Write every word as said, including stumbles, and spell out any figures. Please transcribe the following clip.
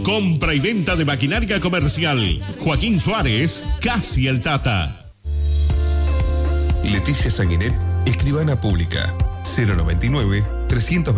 Compra y venta de maquinaria comercial. Joaquín Suárez, casi el Tata. Leticia Sanguinet, escribana pública. cero noventa y nueve, trescientos